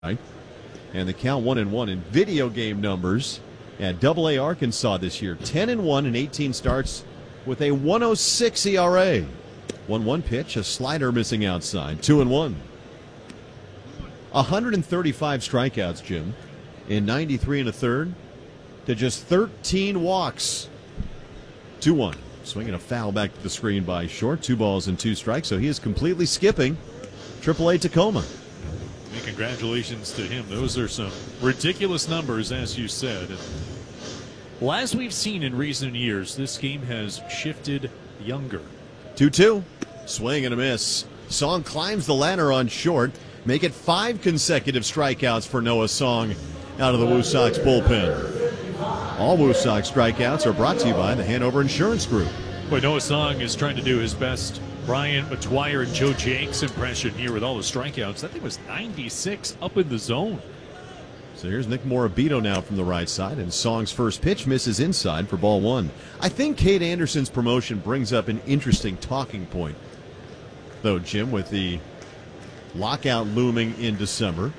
Right. And the count 1-1 in video game numbers at AA Arkansas this year. 10-1 in 18 starts with a 1.06 ERA. 1-1 pitch, a slider missing outside. 2-1. 135 strikeouts, Jim, in 93 and a third to just 13 walks. 2-1. Swinging a foul back to the screen by Short. 2 balls and 2 strikes. So he is completely skipping AAA Tacoma. And congratulations to him. Those are some ridiculous numbers, as you said. And well, as we've seen in recent years, this game has shifted younger. 2-2. Swing and a miss. Song climbs the ladder on Short. Make it 5 consecutive strikeouts for Noah Song out of the Woo Sox bullpen. All Woo Sox strikeouts are brought to you by the Hanover Insurance Group. Boy, Noah Song is trying to do his best Brian McGuire and Joe Jenks impression here with all the strikeouts. That thing was 96 up in the zone. So here's Nick Morabito now from the right side, and Song's first pitch misses inside for ball 1. I think Cade Anderson's promotion brings up an interesting talking point, though, Jim, with the lockout looming in December.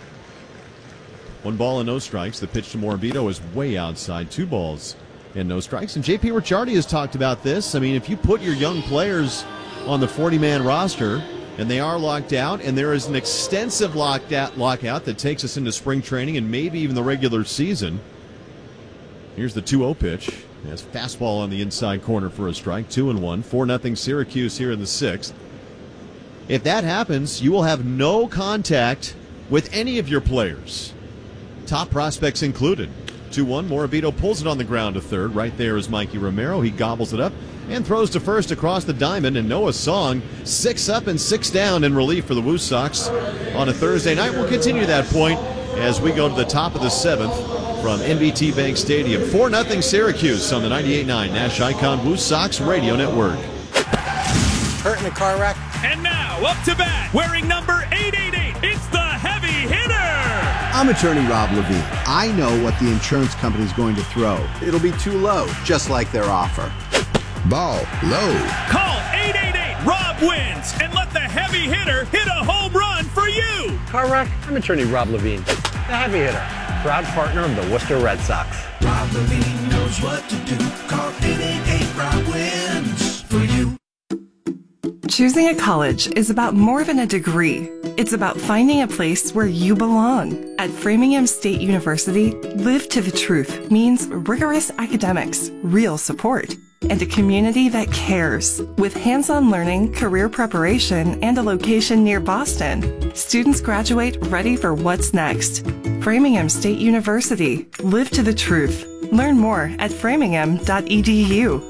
1 ball and no strikes. The pitch to Morabito is way outside. 2 balls and no strikes. And J.P. Ricciardi has talked about this. I mean, if you put your young players on the 40-man roster and they are locked out, and there is an extensive lockout that takes us into spring training and maybe even the regular season. Here's the 2-0 pitch. That's fastball on the inside corner for a strike. 2-1. 4-0 Syracuse here in the 6th. If that happens, you will have no contact with any of your players, top prospects included. 2-1. Morabito pulls it on the ground to third. Right there is Mikey Romero. He gobbles it up and throws to first across the diamond. And Noah Song 6 up and 6 down in relief for the Woo Sox on a Thursday night. We'll continue that point as we go to the top of the 7th from NBT Bank Stadium. 4-0 Syracuse on the 98.9 Nash Icon Woo Sox Radio Network. Hurt in a car wreck. And now, up to bat, wearing number 888, it's the heavy hitter! I'm attorney Rob Levine. I know what the insurance company is going to throw. It'll be too low, just like their offer. Ball low. Call 888 Rob wins and let the heavy hitter hit a home run for you. Car wreck. I'm attorney Rob Levine, the heavy hitter, proud partner of the Worcester Red Sox. Rob Levine knows what to do. Call 888 Rob wins for you. Choosing a college is about more than a degree. It's about finding a place where you belong. At Framingham State University, Live to the Truth means rigorous academics, real support, and a community that cares. With hands-on learning, career preparation, and a location near Boston, students graduate ready for what's next. Framingham State University, Live to the Truth. Learn more at framingham.edu.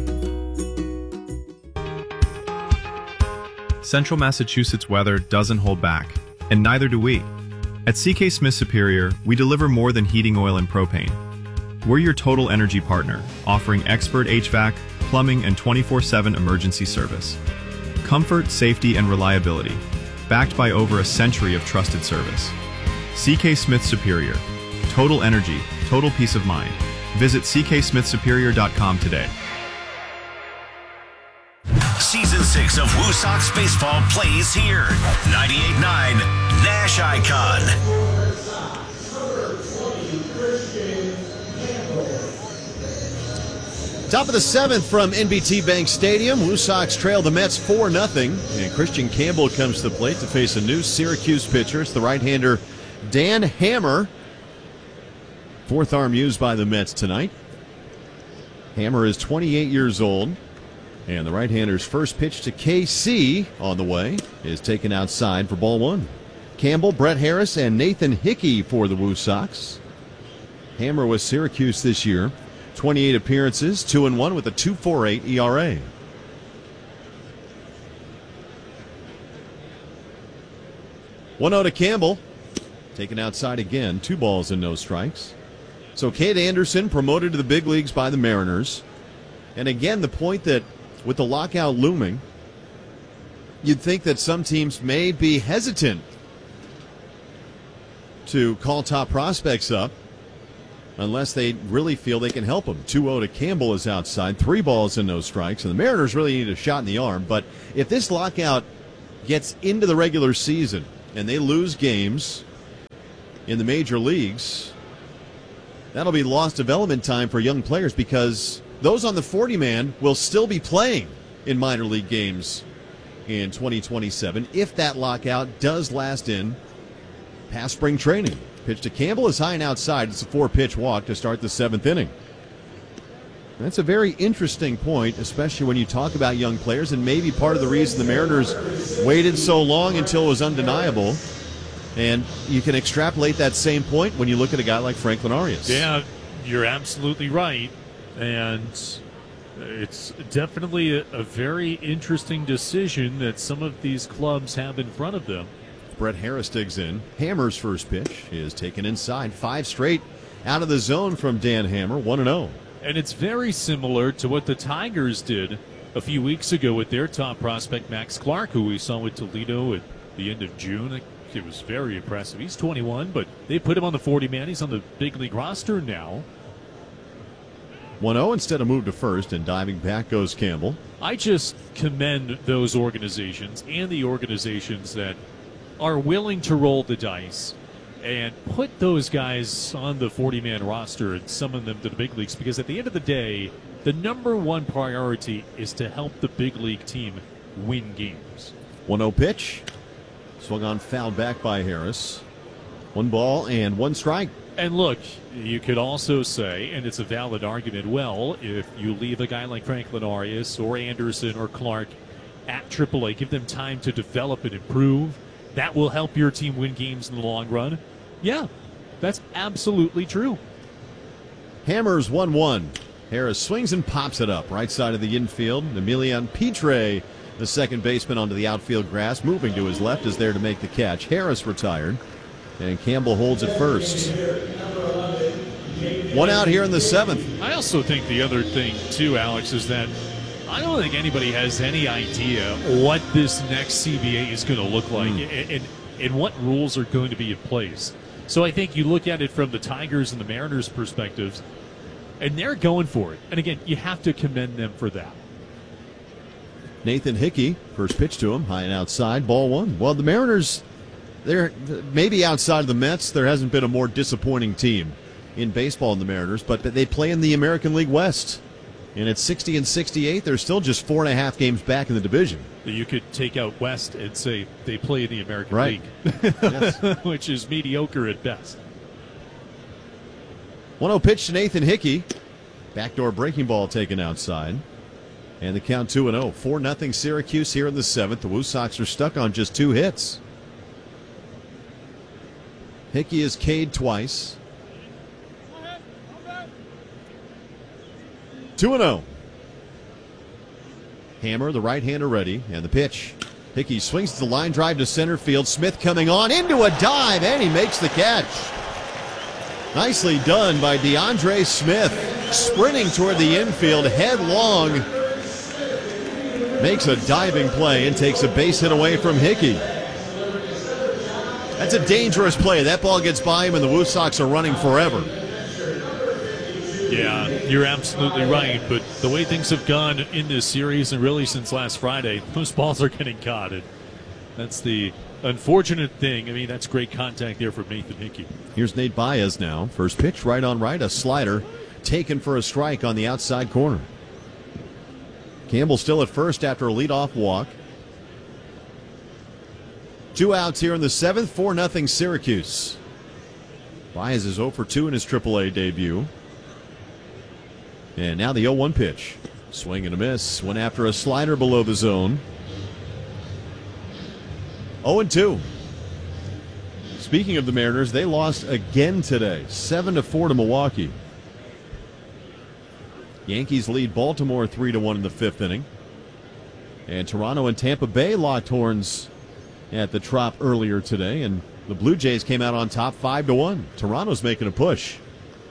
Central Massachusetts weather doesn't hold back, and neither do we. At CK Smith Superior, we deliver more than heating oil and propane. We're your total energy partner, offering expert HVAC, plumbing, and 24/7 emergency service. Comfort, safety, and reliability, backed by over a century of trusted service. CK Smith Superior. Total energy, total peace of mind. Visit cksmithsuperior.com today. Season 6 of Woo Sox Baseball plays here. 98.9 Nash Icon. Top of the 7th from NBT Bank Stadium. Woo Sox trail the Mets 4-0. And Christian Campbell comes to the plate to face a new Syracuse pitcher. It's the right-hander Dan Hammer. 4th arm used by the Mets tonight. Hammer is 28 years old. And the right-hander's first pitch to KC on the way is taken outside for ball 1. Campbell, Brett Harris, and Nathan Hickey for the Woo Sox. Hammer with Syracuse this year. 28 appearances, 2-1 with a 2.48 ERA. One out to Campbell. Taken outside again. 2 balls and no strikes. So Cade Anderson promoted to the big leagues by the Mariners. And again, the point that with the lockout looming, you'd think that some teams may be hesitant to call top prospects up unless they really feel they can help them. 2-0 to Campbell is outside. 3 balls and no strikes. And the Mariners really need a shot in the arm. But if this lockout gets into the regular season and they lose games in the major leagues, that'll be lost development time for young players because those on the 40-man will still be playing in minor league games in 2027 if that lockout does last in past spring training. Pitch to Campbell is high and outside. It's a 4-pitch walk to start the 7th inning. That's a very interesting point, especially when you talk about young players, and maybe part of the reason the Mariners waited so long until it was undeniable. And you can extrapolate that same point when you look at a guy like Franklin Arias. Yeah, you're absolutely right. And it's definitely a very interesting decision that some of these clubs have in front of them. Brett Harris digs in. Hammer's first pitch is taken inside. 5 straight out of the zone from Dan Hammer, 1-0. And it's very similar to what the Tigers did a few weeks ago with their top prospect, Max Clark, who we saw with Toledo at the end of June. It was very impressive. He's 21, but they put him on the 40-man. He's on the big league roster now. 1-0 instead of move to first, and diving back goes Campbell. I just commend those organizations and the organizations that are willing to roll the dice and put those guys on the 40-man roster and summon them to the big leagues, because at the end of the day, the number one priority is to help the big league team win games. 1-0 pitch. Swung on, fouled back by Harris. 1 ball and 1 strike. And look, you could also say, and it's a valid argument, well, if you leave a guy like Franklin Arias or Anderson or Clark at AAA, give them time to develop and improve, that will help your team win games in the long run. Yeah, that's absolutely true. Hammers 1-1. Harris swings and pops it up. Right side of the infield. Emilian Pitre, the second baseman, onto the outfield grass. Moving to his left is there to make the catch. Harris retired. And Campbell holds it first. 1 out here in the 7th. I also think the other thing, too, Alex, is that I don't think anybody has any idea what this next CBA is going to look like and what rules are going to be in place. So I think you look at it from the Tigers and the Mariners' perspectives, and they're going for it. And again, you have to commend them for that. Nathan Hickey, first pitch to him, high and outside, ball 1. Well, the Mariners, they're maybe outside of the Mets, there hasn't been a more disappointing team in baseball in the Mariners, but they play in the American League West. And at 60 and 68, they're still just 4.5 games back in the division. You could take out West and say they play in the American League, yes. Which is mediocre at best. 1-0 pitch to Nathan Hickey. Backdoor breaking ball taken outside. And the count 2-0. 4-0 Syracuse here in the 7th. The Woo Sox are stuck on just 2 hits. Hickey is K'd twice. 2-0. Hammer, the right-hander, ready, and the pitch. Hickey swings to the line drive to center field. Smith coming on into a dive, and he makes the catch. Nicely done by DeAndre Smith, sprinting toward the infield, headlong. Makes a diving play and takes a base hit away from Hickey. That's a dangerous play. That ball gets by him, and the Woo Sox are running forever. Yeah, you're absolutely right. But the way things have gone in this series, and really since last Friday, those balls are getting caught. And that's the unfortunate thing. I mean, that's great contact there from Nathan Hickey. Here's Nate Baez now. First pitch, right on right, a slider taken for a strike on the outside corner. Campbell still at first after a leadoff walk. 2 outs here in the 7th, 4-0 Syracuse. Baez is 0 for 2 in his AAA debut. And now the 0-1 pitch. Swing and a miss. Went after a slider below the zone. 0-2. Speaking of the Mariners, they lost again today. 7-4 to Milwaukee. Yankees lead Baltimore 3-1 in the 5th inning. And Toronto and Tampa Bay locked horns at the Trop earlier today. And the Blue Jays came out on top 5-1. Toronto's making a push.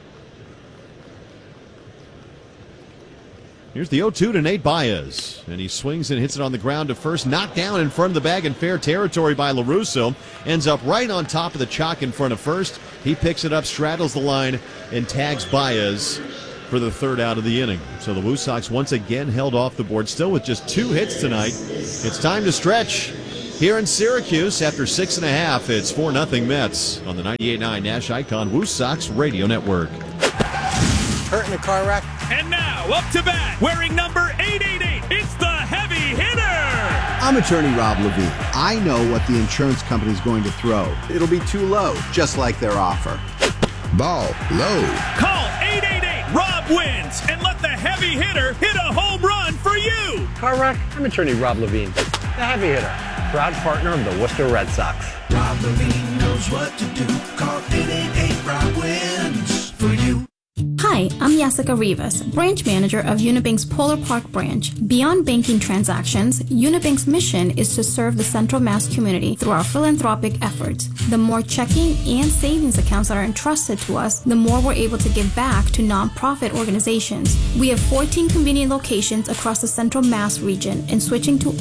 Here's the 0-2 to Nate Baez. And he swings and hits it on the ground to first. Knocked down in front of the bag in fair territory by LaRusso. Ends up right on top of the chalk in front of first. He picks it up, straddles the line, and tags Baez for the 3rd out of the inning. So the Woo Sox once again held off the board, still with just 2 hits tonight. It's time to stretch. Here in Syracuse, after 6.5, it's 4-0 Mets on the 98.9 Nash Icon Woo Sox Radio Network. Hurt in a car wreck? And now, up to bat, wearing number 888, it's the heavy hitter! I'm attorney Rob Levine. I know what the insurance company's going to throw. It'll be too low, just like their offer. Ball low. Call 888-ROB wins and let the heavy hitter hit a home run for you! Car wreck? I'm attorney Rob Levine, the heavy hitter, proud partner of the Worcester Red Sox. Rob Levine knows what to do. Call 888-ROB-WINS for you. Hi, I'm Jessica Rivas, branch manager of Unibank's Polar Park branch. Beyond banking transactions, Unibank's mission is to serve the Central Mass community through our philanthropic efforts. The more checking and savings accounts that are entrusted to us, the more we're able to give back to nonprofit organizations. We have 14 convenient locations across the Central Mass region, and switching to